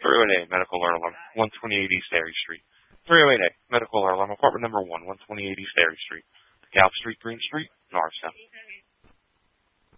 308A, Medical Alert Alarm, 128 East Airy Street. 308A, Medical Alert Alarm, apartment number 1, 128 East Airy Street. Gallup Street, Green Street, Norristown.